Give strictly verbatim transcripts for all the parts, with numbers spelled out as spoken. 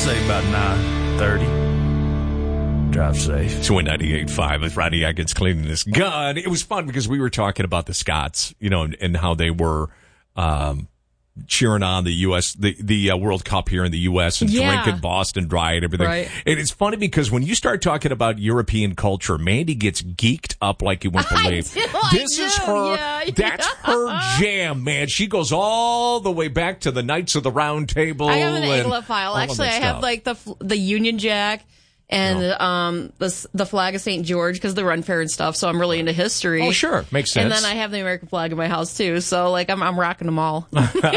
say about nine thirty. Drive safe. Joy ninety-eight point five with Rodney Atkins cleaning this gun. It was fun because we were talking about the Scots, you know, and, and how they were um, cheering on the U S the the uh, World Cup here in the U S and Yeah. drinking Boston Dry and everything. Right. And it's funny because when you start talking about European culture, Mandy gets geeked up like you wouldn't I believe. do, I This do, is her. yeah, That's yeah. her jam, man. She goes all the way back to the Knights of the Round Table. I have an and Anglophile. all of Actually, that I have stuff. like the f- the Union Jack and um the the flag of Saint George because they run fair and stuff. So I'm really into history. Oh, sure. Makes sense. And then I have the American flag in my house too. So like I'm I'm rocking them all.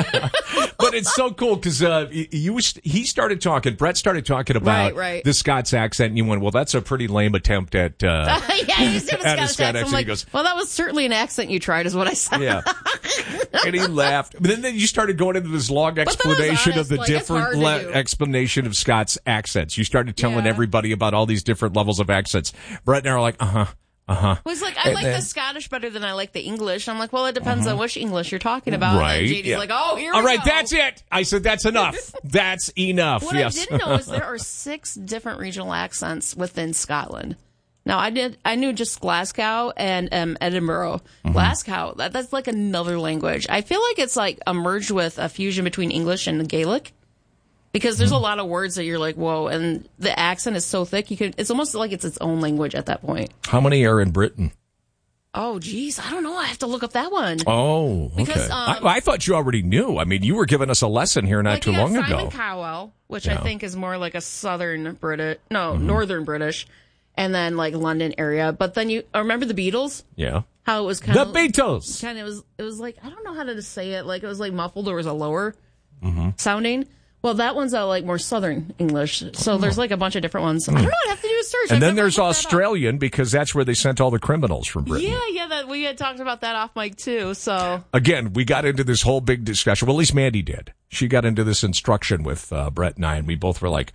But it's so cool because uh, you he started talking. Brett started talking about Right, right. the Scots accent, and you went, "Well, that's a pretty lame attempt at." Uh, yeah, he's doing a At a Scottish Scot accent. I'm accent, like, he goes- well, that was certainly an accent you tried, is what I said. yeah, and he laughed. But then, then you started going into this long that was explanation honest, of the like, it's different hard to le- do. explanation of Scots accents. You started telling Yeah. everybody about all these different levels of accents. Brett and I are like, "Uh huh, uh huh." Well, he's like, I And like then- the Scottish better than I like the English. I'm like, well, it depends on which English you're talking about. Right. And J D's yeah. like, oh, here All we right, go. that's it. I said that's enough. That's enough. What yes. I didn't know is there are six different regional accents within Scotland. Now, I did. I knew just Glasgow and um, Edinburgh. Mm-hmm. Glasgow, that, that's like another language. I feel like it's like a merge with a fusion between English and Gaelic. Because there's Mm-hmm. a lot of words that you're like, whoa, and the accent is so thick, you could. It's almost like it's its own language at that point. How many are in Britain? Oh, geez, I don't know. I have to look up that one. Oh, okay. Because, um, I, I thought you already knew. I mean, you were giving us a lesson here not Like, too you got long Simon ago. Cowell, which Yeah. I think is more like a southern British, no, Mm-hmm. northern British, and then like London area. But then you I remember the Beatles, Yeah. how it was kind The of Beatles. kind of was it was like I don't know how to say it, like it was like muffled or was a lower Mm-hmm. sounding. Well, that one's uh, like more southern English. So there's like a bunch of different ones. I don't know. I have to do a search. And I've then never there's looked that up. Australian because that's where they sent all the criminals from Britain. Yeah, yeah, that we had talked about that off mic too. So Again, we got into this whole big discussion. Well, at least Mandy did. She got into this instruction with uh, Brett and I, and we both were like,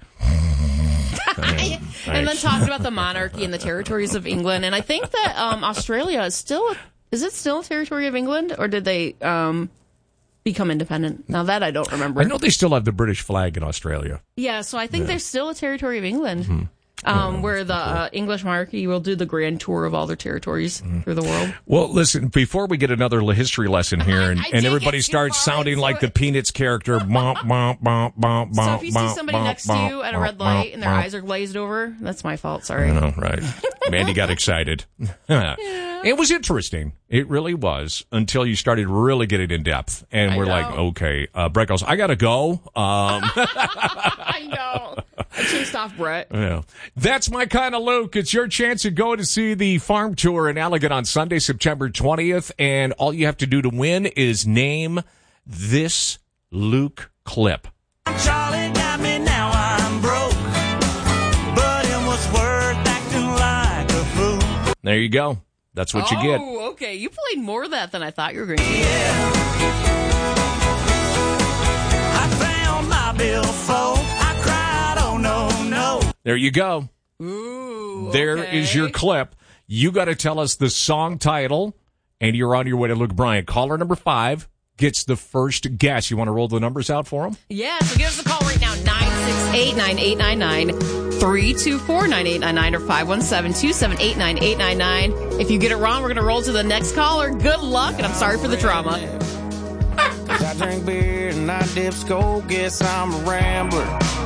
and then talked about the monarchy and the territories of England. And I think that um, Australia is still a, is it still a territory of England, or did they um, become independent? Now that I don't remember. I know they still have the British flag in Australia. Yeah, so I think they're still a territory of England. Um, where the uh, English monarchy will do the grand tour of all their territories through the world. Well, listen, before we get another li- history lesson here and, I and did everybody get too starts far sounding into like the it. Peanuts character, bump, bump, bump, bump, So bump, if you see bump, somebody bump, next to bump, you at a bump, red light and their bump. eyes are glazed over, that's my fault. Sorry. I know, right. Mandy got excited. It was interesting. It really was until you started really getting in depth. And I we're know. like, okay, uh, Brett goes, I got to go. Um, I know. I chased off Brett. yeah. That's my kind of Luke. It's your chance to go to see the farm tour in Allegan on Sunday, September twentieth. And all you have to do to win is name this Luke clip. Charlie got me, now I'm broke. But it was worth acting like a fool. There you go. That's what you oh, get. okay. You played more of that than I thought you were going to. I found my billfold. I cried, oh no, no. There you go. Ooh, There okay. is your clip. You got to tell us the song title, and you're on your way to Luke Bryan. Caller number five gets the first guess. You want to roll the numbers out for him? Yeah, so give us a call right now, nine six eight, nine eight nine nine, three two four, nine eight nine nine, or five one seven, two seven eight, nine eight nine nine. If you get it wrong, we're going to roll to the next caller. Good luck, and I'm sorry for the drama. I drink beer and I dip skull. Guess I'm a rambler.